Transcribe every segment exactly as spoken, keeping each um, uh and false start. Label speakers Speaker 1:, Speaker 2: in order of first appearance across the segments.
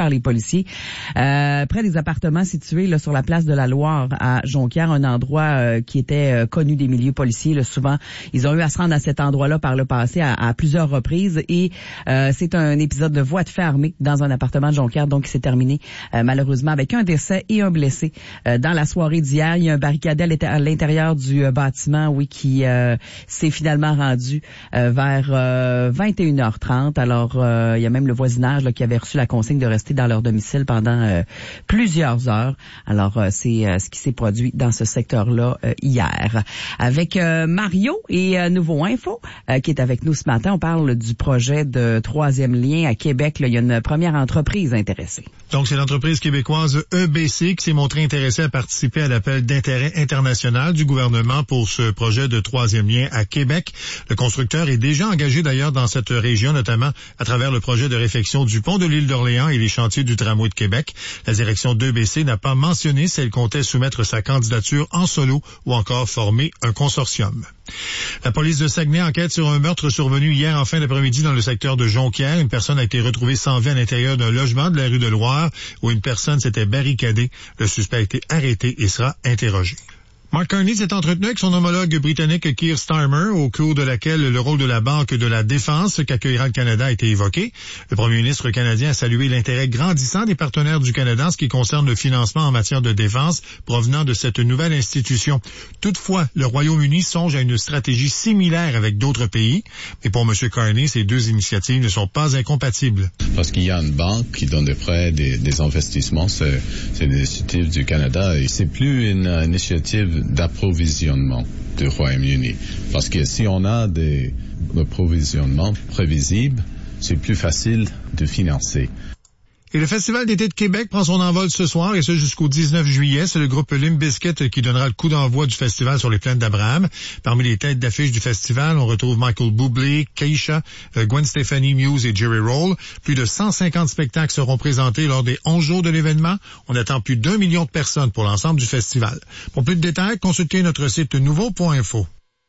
Speaker 1: par les policiers euh, près des appartements situés là, sur la place de la Loire à Jonquière, un endroit euh, qui était euh, connu des milieux policiers. Là, souvent, ils ont eu à se rendre à cet endroit-là par le passé à, à plusieurs reprises et euh, c'est un épisode de voie de fait armée dans un appartement de Jonquière, donc qui s'est terminé euh, malheureusement avec un décès et un blessé euh, dans la soirée d'hier. Il y a un barricadé à l'intérieur du euh, bâtiment, oui, qui euh, s'est finalement rendu euh, vers euh, vingt et une heures trente. Alors, euh, il y a même le voisinage là, qui avait reçu la consigne de rester dans leur domicile pendant euh, plusieurs heures. Alors, euh, c'est euh, ce qui s'est produit dans ce secteur-là euh, hier. Avec euh, Mario et euh, Nouveau Info euh, qui est avec nous ce matin, on parle du projet de troisième lien à Québec. Là, il y a une première entreprise intéressée.
Speaker 2: Donc, c'est l'entreprise québécoise E B C qui s'est montrée intéressée à participer à l'appel d'intérêt international du gouvernement pour ce projet de troisième lien à Québec. Le constructeur est déjà engagé d'ailleurs dans cette région, notamment à travers le projet de réfection du pont de l'île d'Orléans et les chantiers du tramway de Québec. La direction d'E B C n'a pas mentionné si elle comptait soumettre sa candidature en solo ou encore former un consortium. La police de Saguenay enquête sur un meurtre survenu hier en fin d'après-midi dans le secteur de Jonquière. Une personne a été retrouvée sans vie à l'intérieur d'un logement de la rue de Loire où une personne s'était barricadée. Le suspect a été arrêté et sera interrogé. Mark Carney s'est entretenu avec son homologue britannique Keir Starmer, au cours de laquelle le rôle de la Banque de la Défense qu'accueillera le Canada a été évoqué. Le premier ministre canadien a salué l'intérêt grandissant des partenaires du Canada en ce qui concerne le financement en matière de défense provenant de cette nouvelle institution. Toutefois, le Royaume-Uni songe à une stratégie similaire avec d'autres pays. Mais pour M. Carney, ces deux initiatives ne sont pas incompatibles.
Speaker 3: Parce qu'il y a une banque qui donne des prêts, des, des investissements, c'est, c'est l'initiative du Canada et c'est plus une uh, initiative d'approvisionnement du Royaume-Uni. Parce que si on a des approvisionnements prévisibles, c'est plus facile de financer.
Speaker 2: Et le Festival d'été de Québec prend son envol ce soir, et ce jusqu'au dix-neuf juillet. C'est le groupe Limp Bizkit qui donnera le coup d'envoi du festival sur les plaines d'Abraham. Parmi les têtes d'affiche du festival, on retrouve Michael Bublé, Keisha, Gwen Stefani, Muse et Jerry Roll. Plus de cent cinquante spectacles seront présentés lors des onze jours de l'événement. On attend plus d'un million de personnes pour l'ensemble du festival. Pour plus de détails, consultez notre site nouveau point info.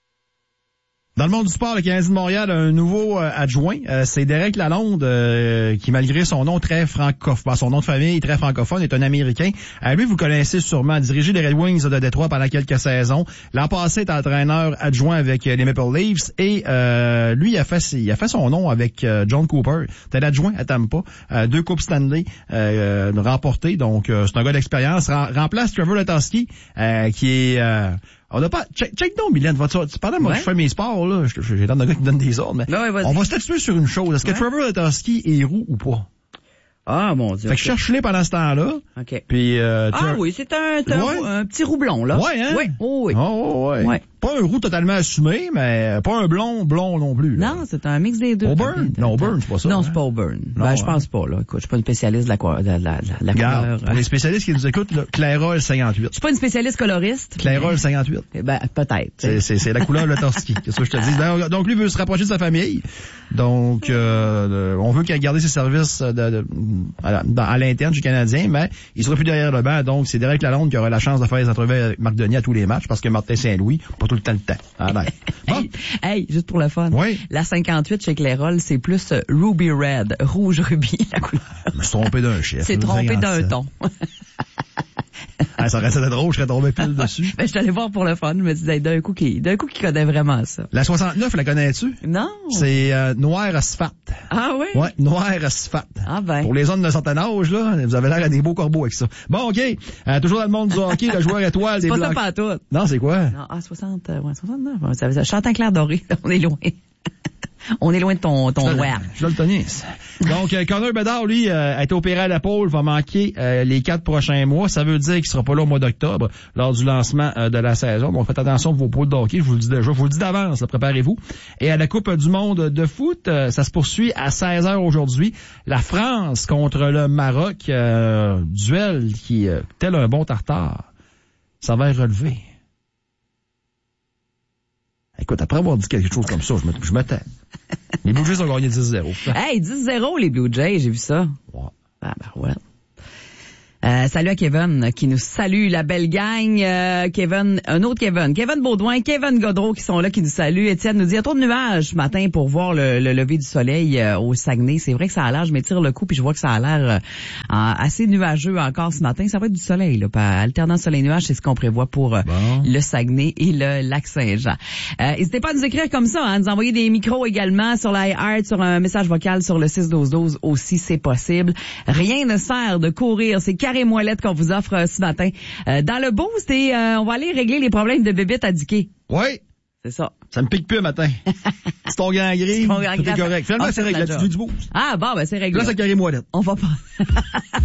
Speaker 4: Dans le monde du sport, le Canadien de Montréal a un nouveau euh, adjoint. Euh, c'est Derek Lalonde, euh, qui, malgré son nom très francophone, son nom de famille très francophone, est un Américain. Euh, lui, vous connaissez sûrement, dirigé les Red Wings de Détroit pendant quelques saisons. L'an passé, est entraîneur adjoint avec les Maple Leafs. Et euh, lui, il a fait, il a fait son nom avec euh, John Cooper. C'était l'adjoint à Tampa. Euh, deux Coupes Stanley euh, remportées. Donc, euh, c'est un gars d'expérience. Rem- remplace Trevor Letowski, euh, qui est... Euh, On n'a pas, check, check donc, Mylène, vas-tu, tu parles, moi, ouais. Je fais mes sports, là, j'ai l'air d'un gars qui me donne des ordres, mais non, ouais, on va statuer sur une chose. Est-ce que ouais. Trevor Letowski est roux ou pas?
Speaker 1: Ah, mon Dieu.
Speaker 4: Fait que je cherche-les pendant ce temps-là.
Speaker 1: OK.
Speaker 4: Puis, euh,
Speaker 1: ah tu... oui, c'est un, un, ouais. un petit roux blond, là.
Speaker 4: Ouais, hein?
Speaker 1: Oui, oh, oui.
Speaker 4: Oh, ouais. ouais. Pas un roux totalement assumé, mais pas un blond, blond non plus. Là.
Speaker 1: Non, c'est un mix des deux.
Speaker 4: Auburn? Non, Auburn, c'est pas ça.
Speaker 1: Non,
Speaker 4: hein?
Speaker 1: c'est pas Auburn. Non, ben, hein? Je pense pas, là. Écoute, je suis pas une spécialiste de la, de la, de la, de la
Speaker 4: Regarde,
Speaker 1: couleur.
Speaker 4: Pour les spécialistes qui nous écoutent, là, Clairol cinquante-huit.
Speaker 1: Je suis pas une spécialiste coloriste.
Speaker 4: Clairol cinquante-huit.
Speaker 1: Eh ben, peut-être.
Speaker 4: C'est, c'est, c'est la couleur Letowski. Qu'est-ce que je te dis? Donc, donc, lui veut se rapprocher de sa famille. Donc, euh, on veut qu'il ait gardé ses services de, de, à, à l'interne du Canadien, mais il sera plus derrière le banc. Donc, c'est Derek Lalonde qui aura la chance de faire les entrevues avec Marc Denis à tous les matchs parce que Martin Saint-Louis, pas tout le temps le temps. Ah, ben. Bon.
Speaker 1: Hey, hey, juste pour le fun.
Speaker 4: Oui.
Speaker 1: La cinquante-huit chez Clairol, c'est plus Ruby Red, rouge rubis, la couleur.
Speaker 4: Je me suis trompé d'un chiffre.
Speaker 1: C'est trompé d'un ton.
Speaker 4: Ah, ça restait drôle, je serais tombé pile dessus.
Speaker 1: Ben, je suis allé voir pour le fun, je me disais, d'un coup, qui, d'un coup, qui connaît vraiment ça.
Speaker 4: La soixante-neuf, la connais-tu?
Speaker 1: Non.
Speaker 4: C'est, euh, noir asphalte.
Speaker 1: Ah oui?
Speaker 4: Ouais, noir asphalte.
Speaker 1: Ah ben.
Speaker 4: Pour les hommes d'un certain âge, là, vous avez l'air à des beaux corbeaux avec ça. Bon, OK. Euh, toujours dans le monde du hockey, le joueur étoile des
Speaker 1: Blancs.
Speaker 4: Blancs.
Speaker 1: C'est pas ça pas tout.
Speaker 4: Non, c'est quoi?
Speaker 1: Non, ah, soixante, ouais, soixante-neuf. Ça, ça chante un clair doré. On est loin. On est loin de ton, ton doigt.
Speaker 4: Je le tennis. Donc, euh, Connor Bedard, lui, euh, a été opéré à l'épaule, va manquer euh, les quatre prochains mois. Ça veut dire qu'il sera pas là au mois d'octobre, lors du lancement euh, de la saison. Donc, faites attention pour vos poules de hockey. Je vous le dis déjà, je vous le dis d'avance, là, préparez-vous. Et à la Coupe du monde de foot, euh, ça se poursuit à seize heures aujourd'hui. La France contre le Maroc, euh, duel qui, euh, tel un bon tartare, ça va être relevé. Écoute, après avoir dit quelque chose comme ça, je me, je me tais. Les Blue Jays ont gagné dix zéro.
Speaker 1: Hey, dix zéro les Blue Jays, j'ai vu ça.
Speaker 4: Ouais.
Speaker 1: Ah, ben ouais. Euh, salut à Kevin qui nous salue, la belle gang. Euh, Kevin, un autre Kevin, Kevin Baudouin, Kevin Godreau qui sont là, qui nous saluent. Étienne nous dit, il y a trop de nuages ce matin pour voir le, le lever du soleil euh, au Saguenay. C'est vrai que ça a l'air, je m'étire le cou puis je vois que ça a l'air euh, assez nuageux encore ce matin. Ça va être du soleil, là, pas alternant soleil-nuage, c'est ce qu'on prévoit pour euh, bon. le Saguenay et le Lac-Saint-Jean. Euh, n'hésitez pas à nous écrire comme ça, hein, nous envoyer des micros également sur l'iHeart, sur un message vocal sur le six douze douze aussi, c'est possible. Rien ne sert de courir, c'est carré moellette qu'on vous offre euh, ce matin. Euh, dans le boost, et euh, on va aller régler les problèmes de bébites à Diquet.
Speaker 4: Oui.
Speaker 1: C'est ça.
Speaker 4: Ça me pique plus le matin. C'est ton grand gris, tout est correct. Finalement,
Speaker 1: ah,
Speaker 4: c'est réglé. Tu du boost.
Speaker 1: Ah, bon, ben c'est réglé.
Speaker 4: Là, c'est carré moellette.
Speaker 1: On va pas.